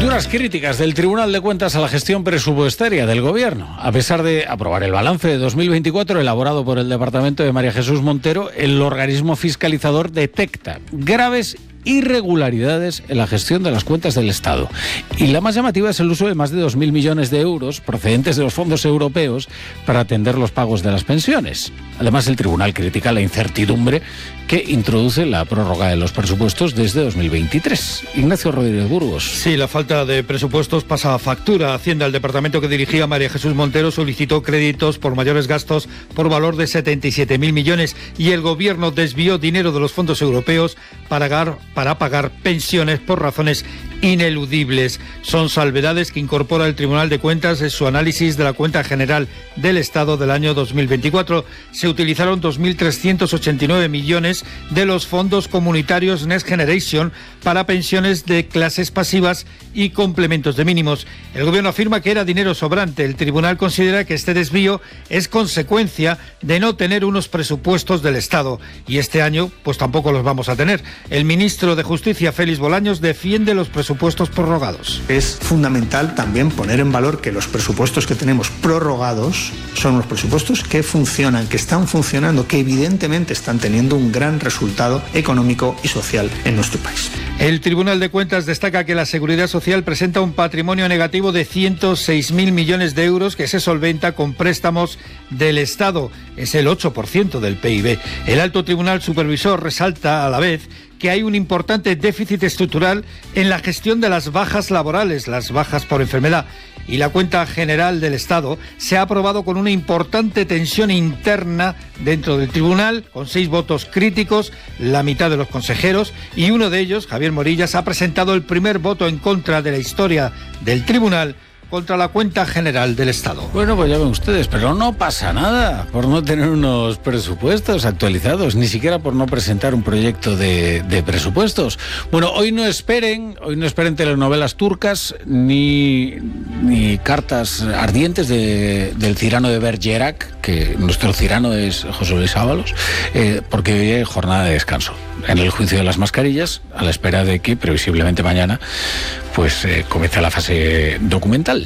Duras críticas del Tribunal de Cuentas a la gestión presupuestaria del Gobierno. A pesar de aprobar el balance de 2024 elaborado por el Departamento de María Jesús Montero, el organismo fiscalizador detecta graves irregularidades en la gestión de las cuentas del Estado. Y la más llamativa es el uso de más de 2.000 millones de euros procedentes de los fondos europeos para atender los pagos de las pensiones. Además, el tribunal critica la incertidumbre que introduce la prórroga de los presupuestos desde 2023. Ignacio Rodríguez Burgos. Sí, la falta de presupuestos pasa a factura. Hacienda, el departamento que dirigía María Jesús Montero, solicitó créditos por mayores gastos por valor de 77.000 millones y el Gobierno desvió dinero de los fondos europeos para pagar pensiones por razones ineludibles. Son salvedades que incorpora el Tribunal de Cuentas en su análisis de la cuenta general del Estado del año 2024. Se utilizaron 2.389 millones de los fondos comunitarios Next Generation para pensiones de clases pasivas y complementos de mínimos. El Gobierno afirma que era dinero sobrante. El Tribunal considera que este desvío es consecuencia de no tener unos presupuestos del Estado. Y este año, pues tampoco los vamos a tener. El ministro de Justicia, Félix Bolaños, defiende los presupuestos prorrogados. Es fundamental también poner en valor que los presupuestos que tenemos prorrogados son los presupuestos que funcionan, que están funcionando, que evidentemente están teniendo un gran resultado económico y social en nuestro país. El Tribunal de Cuentas destaca que la Seguridad Social presenta un patrimonio negativo de 106.000 millones de euros que se solventa con préstamos del Estado. Es el 8% del PIB. El Alto Tribunal Supervisor resalta a la vez que hay un importante déficit estructural en la gestión de las bajas laborales, las bajas por enfermedad. Y la cuenta general del Estado se ha aprobado con una importante tensión interna dentro del tribunal, con 6 votos críticos, la mitad de los consejeros, y uno de ellos, Javier Morillas, ha presentado el primer voto en contra de la historia del tribunal contra la cuenta general del Estado. Bueno, pues ya ven ustedes, pero no pasa nada por no tener unos presupuestos actualizados, ni siquiera por no presentar un proyecto de presupuestos. Bueno, hoy no esperen telenovelas turcas ni cartas ardientes del Cirano de Bergerac, que nuestro Cirano es José Luis Ábalos, porque hoy hay jornada de descanso en el juicio de las mascarillas, a la espera de que previsiblemente mañana pues comience la fase documental.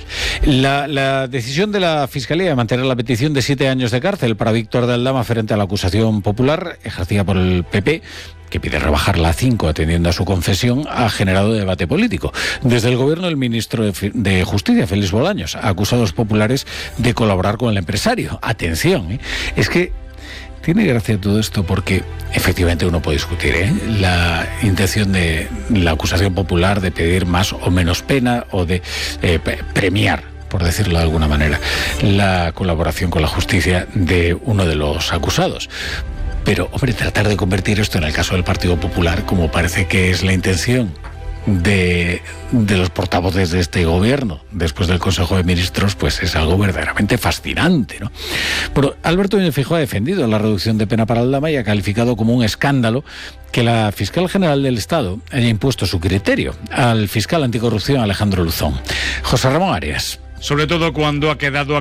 La decisión de la Fiscalía de mantener la petición de 7 años de cárcel para Víctor de Aldama frente a la acusación popular ejercida por el PP, que pide rebajarla a 5 atendiendo a su confesión, ha generado debate político. Desde el Gobierno, el ministro de Justicia, Félix Bolaños, ha acusado a los populares de colaborar con el empresario. Atención, es que tiene gracia todo esto porque efectivamente uno puede discutir la intención de la acusación popular de pedir más o menos pena o de premiar, por decirlo de alguna manera, la colaboración con la justicia de uno de los acusados. Pero, hombre, tratar de convertir esto en el caso del Partido Popular, como parece que es la intención de los portavoces de este gobierno después del Consejo de Ministros, pues es algo verdaderamente fascinante, ¿no? Bueno, Alberto Núñez Feijóo ha defendido la reducción de pena para Aldama y ha calificado como un escándalo que la fiscal general del Estado haya impuesto su criterio al fiscal anticorrupción Alejandro Luzón. José Ramón Arias. Sobre todo cuando ha quedado